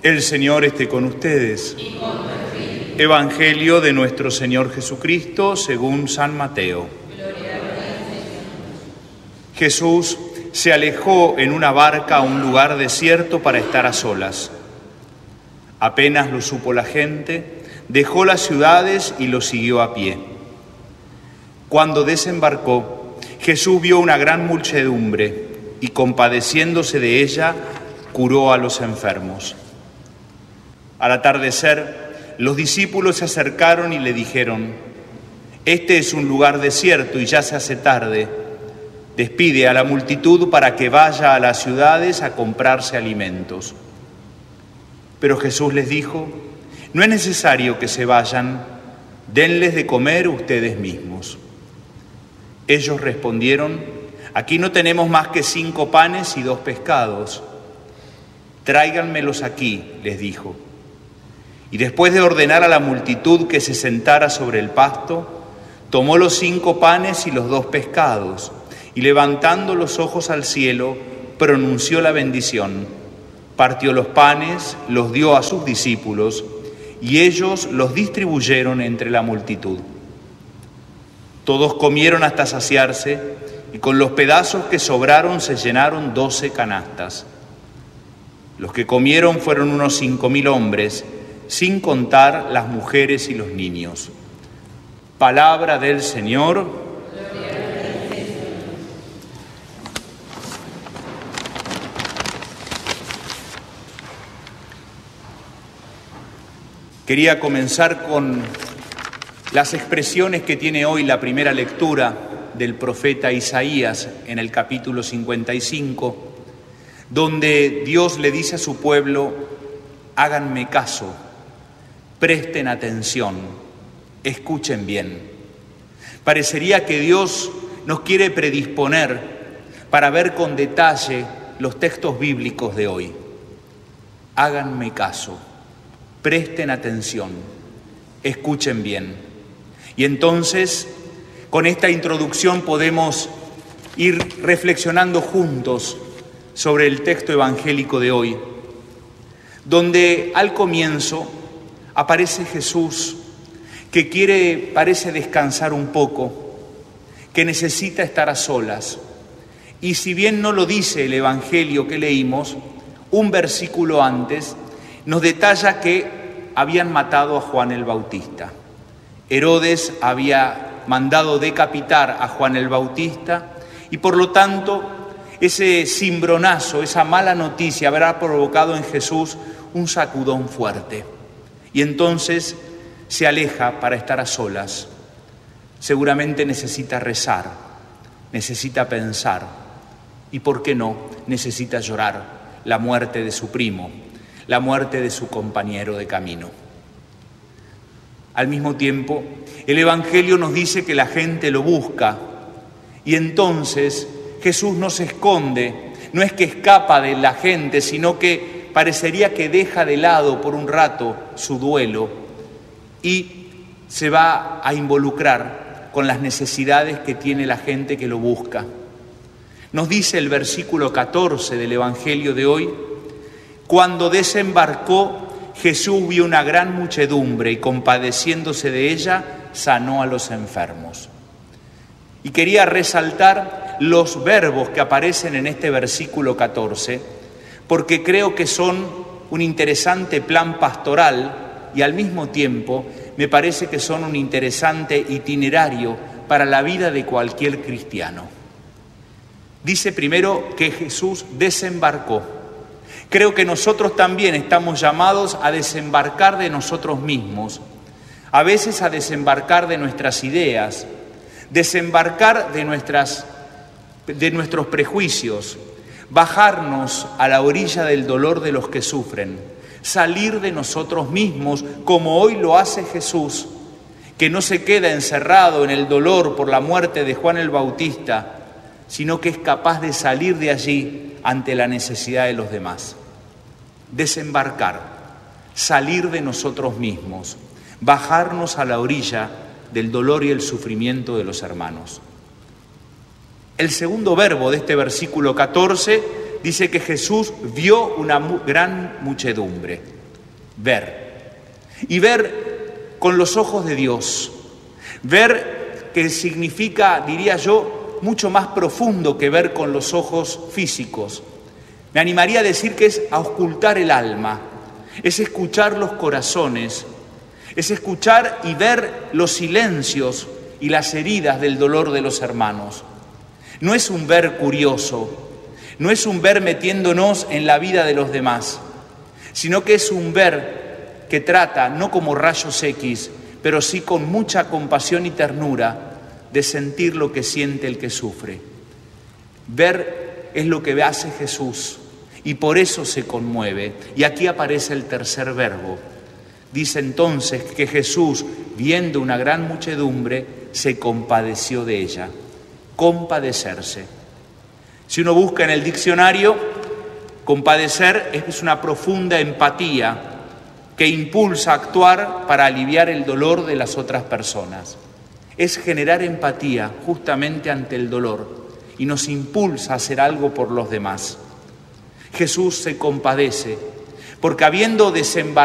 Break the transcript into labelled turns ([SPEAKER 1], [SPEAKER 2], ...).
[SPEAKER 1] El Señor esté con ustedes.
[SPEAKER 2] Y con tu espíritu.
[SPEAKER 1] Evangelio de nuestro Señor Jesucristo según San Mateo.
[SPEAKER 2] Gloria a ti, Señor.
[SPEAKER 1] Jesús se alejó en una barca a un lugar desierto para estar a solas. Apenas lo supo la gente, dejó las ciudades y lo siguió a pie. Cuando desembarcó, Jesús vio una gran muchedumbre y, compadeciéndose de ella, curó a los enfermos. Al atardecer, los discípulos se acercaron y le dijeron: «Este es un lugar desierto y ya se hace tarde. Despide a la multitud para que vaya a las ciudades a comprarse alimentos». Pero Jesús les dijo: «No es necesario que se vayan, denles de comer ustedes mismos». Ellos respondieron: «Aquí no tenemos más que 5 panes y 2 pescados. Tráiganmelos aquí», les dijo. Y después de ordenar a la multitud que se sentara sobre el pasto, tomó los 5 panes y los 2 pescados, y levantando los ojos al cielo, pronunció la bendición, partió los panes, los dio a sus discípulos, y ellos los distribuyeron entre la multitud. Todos comieron hasta saciarse, y con los pedazos que sobraron se llenaron 12 canastas. Los que comieron fueron unos 5.000 hombres, sin contar las mujeres y los niños. Palabra del Señor. Quería comenzar con las expresiones que tiene hoy la primera lectura del profeta Isaías en el capítulo 55, donde Dios le dice a su pueblo: háganme caso, presten atención, escuchen bien. Parecería que Dios nos quiere predisponer para ver con detalle los textos bíblicos de hoy. Háganme caso, presten atención, escuchen bien. Y entonces, con esta introducción podemos ir reflexionando juntos sobre el texto evangélico de hoy, donde al comienzo aparece Jesús, que parece descansar un poco, que necesita estar a solas. Y si bien no lo dice el Evangelio que leímos, un versículo antes nos detalla que habían matado a Juan el Bautista. Herodes había mandado decapitar a Juan el Bautista y por lo tanto ese cimbronazo, esa mala noticia habrá provocado en Jesús un sacudón fuerte. Y entonces se aleja para estar a solas. Seguramente necesita rezar, necesita pensar y, ¿por qué no?, necesita llorar la muerte de su primo, la muerte de su compañero de camino. Al mismo tiempo, el Evangelio nos dice que la gente lo busca y entonces Jesús no se esconde, no es que escapa de la gente, sino que parecería que deja de lado por un rato su duelo y se va a involucrar con las necesidades que tiene la gente que lo busca. Nos dice el versículo 14 del Evangelio de hoy: cuando desembarcó, Jesús vio una gran muchedumbre y, compadeciéndose de ella, sanó a los enfermos. Y quería resaltar los verbos que aparecen en este versículo 14, porque creo que son un interesante plan pastoral y al mismo tiempo me parece que son un interesante itinerario para la vida de cualquier cristiano. Dice primero que Jesús desembarcó. Creo que nosotros también estamos llamados a desembarcar de nosotros mismos, a veces a desembarcar de nuestras ideas, desembarcar de nuestros prejuicios, bajarnos a la orilla del dolor de los que sufren, salir de nosotros mismos como hoy lo hace Jesús, que no se queda encerrado en el dolor por la muerte de Juan el Bautista, sino que es capaz de salir de allí ante la necesidad de los demás. Desembarcar, salir de nosotros mismos, bajarnos a la orilla del dolor y el sufrimiento de los hermanos. El segundo verbo de este versículo 14 dice que Jesús vio una gran muchedumbre. Ver. Y ver con los ojos de Dios. Ver que significa, diría yo, mucho más profundo que ver con los ojos físicos. Me animaría a decir que es auscultar el alma, es escuchar los corazones, es escuchar y ver los silencios y las heridas del dolor de los hermanos. No es un ver curioso, no es un ver metiéndonos en la vida de los demás, sino que es un ver que trata, no como rayos X, pero sí con mucha compasión y ternura, de sentir lo que siente el que sufre. Ver es lo que hace Jesús y por eso se conmueve. Y aquí aparece el tercer verbo. Dice entonces que Jesús, viendo una gran muchedumbre, se compadeció de ella. Compadecerse. Si uno busca en el diccionario, compadecer es una profunda empatía que impulsa a actuar para aliviar el dolor de las otras personas. Es generar empatía justamente ante el dolor y nos impulsa a hacer algo por los demás. Jesús se compadece porque habiendo desembarazado